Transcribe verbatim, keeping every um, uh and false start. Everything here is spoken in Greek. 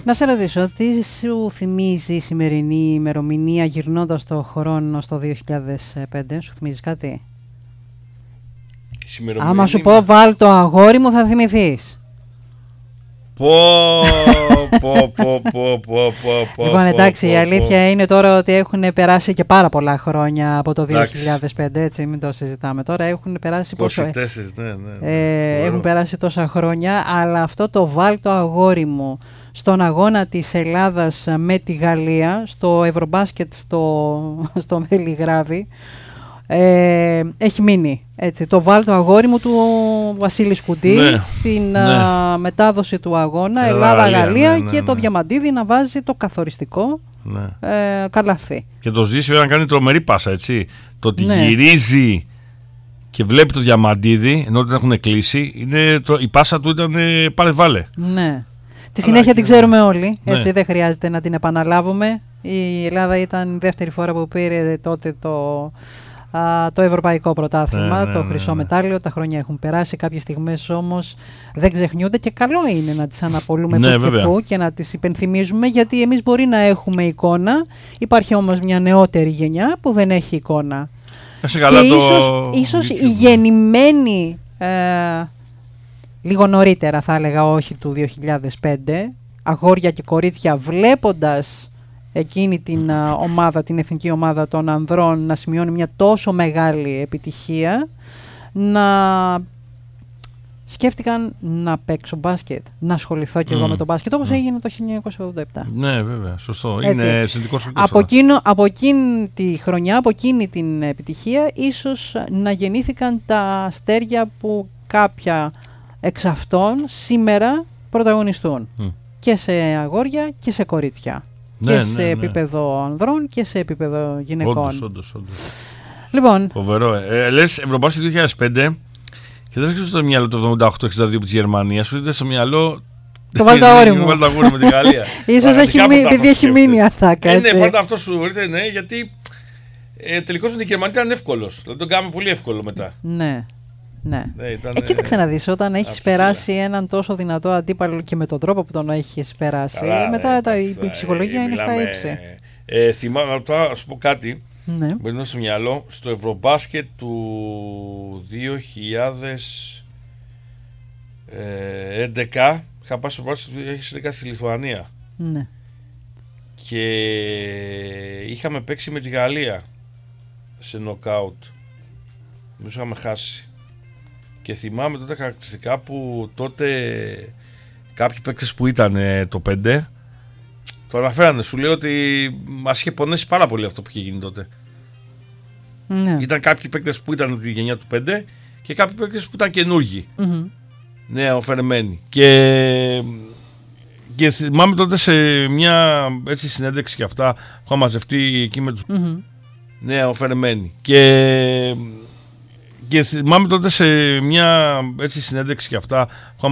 Να σε ρωτήσω, τι σου θυμίζει η σημερινή ημερομηνία γυρνώντας το χρόνο στο δύο χιλιάδες πέντε, σου θυμίζει κάτι? Άμα σου πω βάλ το αγόρι μου θα θυμηθείς. Πω, πω, πω, πω, πω, πω. Λοιπόν, εντάξει, η αλήθεια είναι τώρα ότι έχουν περάσει και πάρα πολλά χρόνια από το δύο χιλιάδες πέντε, έτσι, μην το συζητάμε τώρα. Έχουν περάσει πόσο, είκοσι τέσσερα, ναι, ναι, ε, έχουν περάσει τόσα χρόνια, αλλά αυτό το βάλ το αγόρι μου στον αγώνα της Ελλάδας με τη Γαλλία, στο Ευρωμπάσκετ στο, στο Βελιγράδι, Ε, έχει μείνει έτσι. Το βάλ το αγόρι μου του Βασίλη Σκουντή, ναι, στην ναι. α, μετάδοση του αγώνα Ελλάδα-Γαλλία, ναι, ναι, και ναι. το Διαμαντίδη να βάζει το καθοριστικό, ναι. ε, καλαθί. Και το Ζήση να κάνει τρομερή πάσα, έτσι. Το ότι, ναι, γυρίζει και βλέπει το Διαμαντίδη ενώ δεν έχουν κλείσει, είναι, το, η πάσα του ήταν ε, πάρε βάλε. Ναι. Τη συνέχεια την ξέρουμε όλοι, έτσι, ναι. δεν χρειάζεται να την επαναλάβουμε. Η Ελλάδα ήταν η δεύτερη φορά που πήρε τότε το το ευρωπαϊκό πρωτάθλημα, ναι, ναι, το χρυσό, ναι, ναι, μετάλλιο. Τα χρόνια έχουν περάσει, κάποιες στιγμές όμως δεν ξεχνιούνται και καλό είναι να τις αναπολούμε, ναι, που και που και να τις υπενθυμίζουμε, γιατί εμείς μπορεί να έχουμε εικόνα, υπάρχει όμως μια νεότερη γενιά που δεν έχει εικόνα. Και το... ίσως, ίσως η γεννημένη ε, λίγο νωρίτερα, θα έλεγα, όχι του δύο χιλιάδες πέντε, αγόρια και κορίτσια, βλέποντας εκείνη την uh, ομάδα, την εθνική ομάδα των ανδρών να σημειώνει μια τόσο μεγάλη επιτυχία, να σκέφτηκαν να παίξω μπάσκετ, να ασχοληθώ κι εγώ mm. με το μπάσκετ, όπως mm. έγινε το χίλια εννιακόσια ογδόντα επτά. Ναι, βέβαια, σωστό. Έτσι. Είναι συνδικός ο από, εκείνο, από εκείνη τη χρονιά, από εκείνη την επιτυχία, ίσως να γεννήθηκαν τα αστέρια που κάποια εξ αυτών σήμερα πρωταγωνιστούν. Mm. Και σε αγόρια και σε κορίτσια. Και ναι, σε ναι, επίπεδο ναι. ανδρών και σε επίπεδο γυναικών. Όντως, όντως, όντως. Λοιπόν. Φοβερό. Ε, λες Ευρωμπάσκετ δύο χιλιάδες πέντε και δεν έρχεσαι στο μυαλό το εβδομήντα οκτώ εξήντα δύο της Γερμανίας, σου ήρθε στο μυαλό. Το βάλ το αγόρι μου. Το αγόρι με τη Γαλλία. Ίσως επειδή έχει μείνει αυτά. Ε, ναι, πάντα αυτό σου ήρθε, ναι, γιατί ε, τελικώς με τη Γερμανία ήταν εύκολος. Δηλαδή τον κάναμε πολύ εύκολο μετά. Ναι. Ναι. Ναι, ήταν, ε, κοίταξε να δεις, όταν έχεις περάσει έναν τόσο δυνατό αντίπαλο και με τον τρόπο που τον έχεις περάσει, καλά, μετά ναι, τα, η, η ψυχολογία ε, είναι μιλάμε, στα ύψη. Ε, θυμάμαι, τώρα να σου πω κάτι, ναι. μου έρθει στο μυαλό, στο Ευρωμπάσκετ του δύο χιλιάδες έντεκα, είχα πάει στο Ευρωμπάσκετ του δύο χιλιάδες έντεκα στη Λιθουανία. Ναι. Και είχαμε παίξει με τη Γαλλία σε νοκάουτ. Εμείς είχαμε χάσει. Και θυμάμαι τότε χαρακτηριστικά που τότε κάποιοι παίκτες που ήταν ε, το πέντε το αναφέρανε. Σου λέω ότι μας είχε πονέσει πάρα πολύ αυτό που είχε γίνει τότε. Ναι. Ήταν κάποιοι παίκτες που ήταν τη γενιά του πέντε και κάποιοι παίκτες που ήταν καινούργοι. Mm-hmm. Νεοφερμένοι. Και, και θυμάμαι τότε σε μια έτσι, συνέντευξη και αυτά που είχα μαζευτεί εκεί με τους mm-hmm. νεοφερμένοι. Και Και θυμάμαι τότε σε μια έτσι, συνέντευξη και αυτά